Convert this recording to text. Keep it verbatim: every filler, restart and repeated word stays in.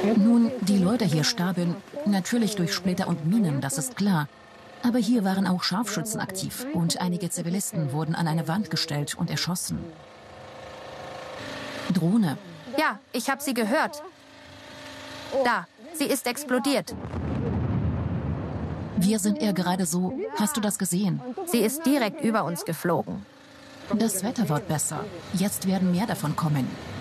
Nun, die Leute hier starben, natürlich durch Splitter und Minen, das ist klar. Aber hier waren auch Scharfschützen aktiv und einige Zivilisten wurden an eine Wand gestellt und erschossen. Drohne. Ja, ich habe sie gehört. Da, sie ist explodiert. Wir sind eher gerade so. Hast du das gesehen? Sie ist direkt über uns geflogen. Das Wetter wird besser. Jetzt werden mehr davon kommen.